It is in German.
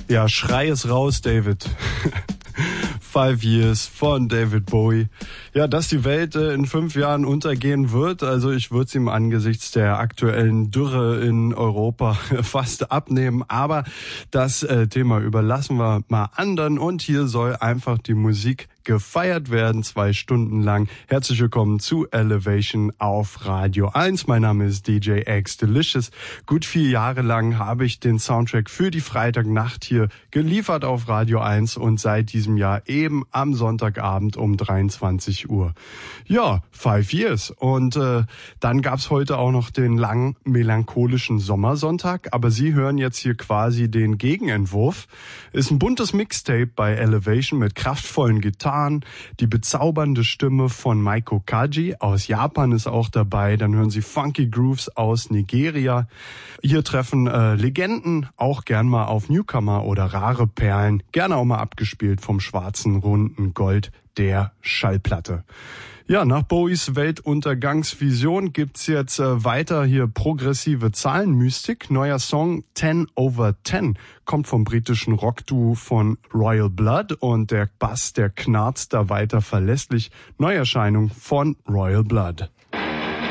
Ja, schrei es raus, David. 5 Years von David Bowie. Ja, dass die Welt in 5 Jahren untergehen wird, also ich würde es ihm angesichts der aktuellen Dürre in Europa fast abnehmen, aber das Thema überlassen wir mal anderen und hier soll einfach die Musik gefeiert werden, 2 Stunden lang. Herzlich willkommen zu Elevation auf Radio 1. Mein Name ist DJ X Delicious. Gut 4 Jahre lang habe ich den Soundtrack für die Freitagnacht hier geliefert auf Radio 1 und seit diesem Jahr eben am Sonntagabend um 23 Uhr. Ja, 5 Years. Und dann gab's heute auch noch den langen melancholischen Sommersonntag, aber Sie hören jetzt hier quasi den Gegenentwurf. Ist ein buntes Mixtape bei Elevation mit kraftvollen Gitarren. Die bezaubernde Stimme von Meiko Kaji aus Japan ist auch dabei. Dann hören Sie Funky Grooves aus Nigeria. Hier treffen Legenden auch gern mal auf Newcomer oder rare Perlen. Gerne auch mal abgespielt vom schwarzen, runden Gold der Schallplatte. Ja, nach Bowies Weltuntergangsvision gibt's jetzt weiter hier progressive Zahlenmystik. Neuer Song 10/10 kommt vom britischen Rockduo von Royal Blood und der Bass, der knarzt da weiter verlässlich. Neuerscheinung von Royal Blood.